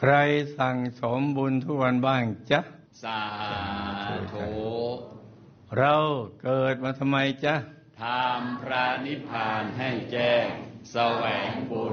ใครสั่งสมบุญทุกวันบ้างจ๊ะสาธุเราเกิดมาทำไมจ๊ะทำพระนิพพานให้แจ้งแสวงบุญ